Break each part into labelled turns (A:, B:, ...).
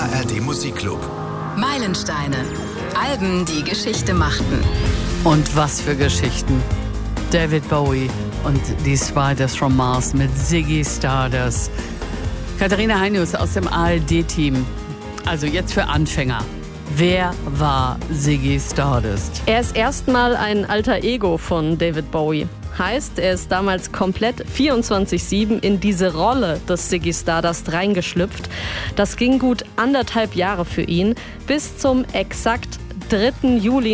A: ARD Musikclub.
B: Meilensteine. Alben, die Geschichte machten.
C: Und was für Geschichten. David Bowie und die Spiders from Mars mit Ziggy Stardust. Katharina Heinius aus dem ARD-Team. Also jetzt für Anfänger. Wer war Ziggy Stardust?
D: Er ist erstmal ein alter Ego von David Bowie. Heißt, er ist damals komplett 24/7 in diese Rolle des Ziggy Stardust reingeschlüpft. Das ging gut 1,5 Jahre für ihn, bis zum exakt 3. Juli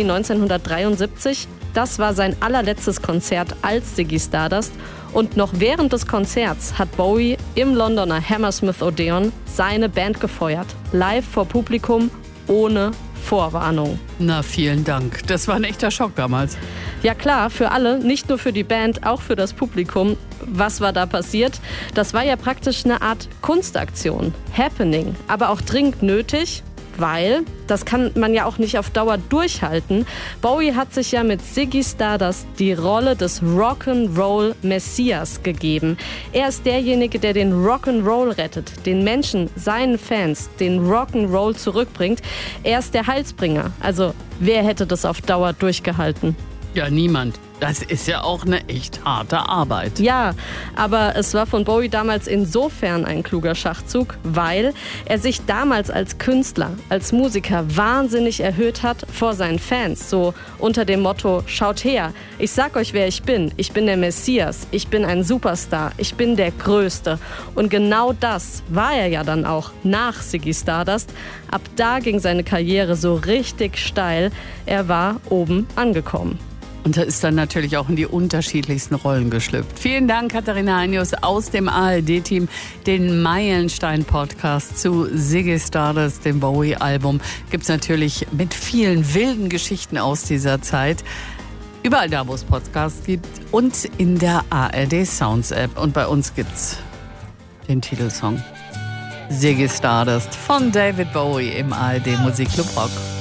D: 1973. Das war sein allerletztes Konzert als Ziggy Stardust. Und noch während des Konzerts hat Bowie im Londoner Hammersmith Odeon seine Band gefeuert. Live vor Publikum, ohne Vorwarnung.
C: Na, vielen Dank. Das war ein echter Schock damals.
D: Ja klar, für alle, nicht nur für die Band, auch für das Publikum. Was war da passiert? Das war ja praktisch eine Art Kunstaktion, Happening, aber auch dringend nötig, weil das kann man ja auch nicht auf Dauer durchhalten. Bowie hat sich ja mit Ziggy Stardust die Rolle des Rock'n'Roll-Messias gegeben. Er ist derjenige, der den Rock'n'Roll rettet, den Menschen, seinen Fans, den Rock'n'Roll zurückbringt. Er ist der Heilsbringer. Also wer hätte das auf Dauer durchgehalten?
C: Ja, niemand. Das ist ja auch eine echt harte Arbeit.
D: Ja, aber es war von Bowie damals insofern ein kluger Schachzug, weil er sich damals als Künstler, als Musiker wahnsinnig erhöht hat vor seinen Fans. So unter dem Motto, schaut her, ich sag euch, wer ich bin der Messias, ich bin ein Superstar, ich bin der Größte. Und genau das war er ja dann auch nach Ziggy Stardust. Ab da ging seine Karriere so richtig steil. Er war oben angekommen.
C: Und er ist dann natürlich auch in die unterschiedlichsten Rollen geschlüpft. Vielen Dank, Katharina Heinius aus dem ARD-Team. Den Meilenstein-Podcast zu Ziggy Stardust, dem Bowie-Album, gibt es natürlich mit vielen wilden Geschichten aus dieser Zeit. Überall da, wo es Podcasts gibt und in der ARD Sounds-App. Und bei uns gibt's den Titelsong Ziggy Stardust von David Bowie im ARD Musikclub Rock.